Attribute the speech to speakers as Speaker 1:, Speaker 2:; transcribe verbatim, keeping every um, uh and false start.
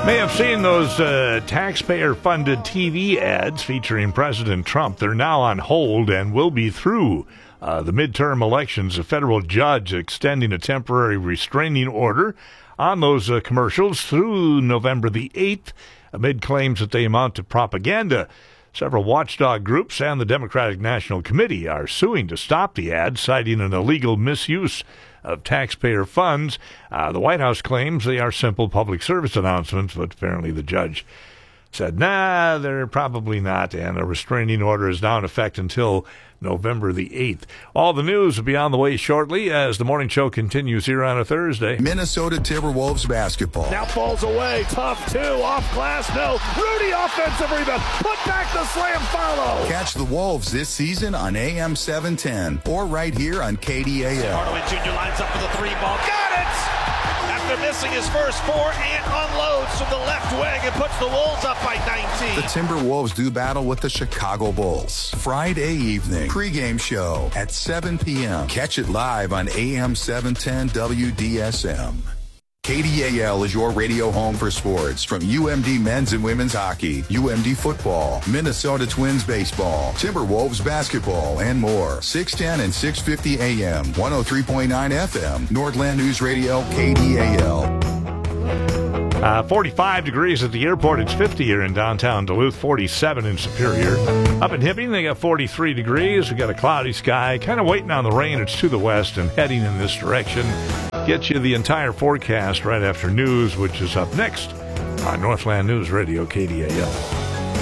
Speaker 1: May have seen those uh, taxpayer-funded T V ads featuring President Trump. They're now on hold and will be through uh, the midterm elections. A federal judge extending a temporary restraining order on those uh, commercials through November the eighth, amid claims that they amount to propaganda. Several watchdog groups and the Democratic National Committee are suing to stop the ads, citing an illegal misuse of taxpayer funds. Uh, the White House claims they are simple public service announcements, but apparently the judge said, nah, they're probably not, and a restraining order is now in effect until November the eighth. All the news will be on the way shortly as the morning show continues here on a Thursday.
Speaker 2: Minnesota Timberwolves basketball.
Speaker 3: Now falls away, tough two, off glass, no. Rudy offensive rebound, put back the slam follow.
Speaker 2: Catch the Wolves this season on A M seven ten or right here on K D A L.
Speaker 3: Hardaway Junior lines up for the three ball, got it! After missing his first four, and unloads from the left wing and puts the Wolves up by nineteen.
Speaker 2: The Timberwolves do battle with the Chicago Bulls. Friday evening, pregame show at seven p.m. Catch it live on A M seven ten W D S M. K D A L is your radio home for sports, from U M D men's and women's hockey, U M D football, Minnesota Twins baseball, Timberwolves basketball, and more. six ten and six fifty A M, one oh three point nine F M, Nordland News Radio, K D A L.
Speaker 1: Uh, forty-five degrees at the airport. It's fifty here in downtown Duluth, forty-seven in Superior. Up in Hibbing, they got forty-three degrees. We got a cloudy sky, kind of waiting on the rain. It's to the west and heading in this direction. Get you the entire forecast right after news, which is up next on Northland News Radio, K D A L.